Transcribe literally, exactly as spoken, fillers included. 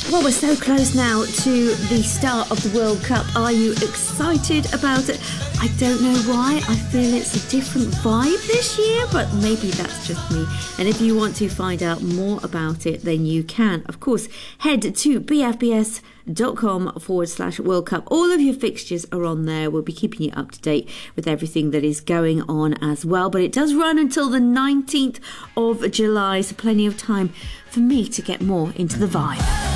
Well, we're so close now to the start of the World Cup. Are you excited about it? I don't know why. I feel it's a different vibe this year, but maybe that's just me. And if you want to find out more about it, then you can, of course, head to bfbs.com forward slash World Cup. All of your fixtures are on there. We'll be keeping you up to date with everything that is going on as well. But it does run until the nineteenth of July, so plenty of time for me to get more into the vibe.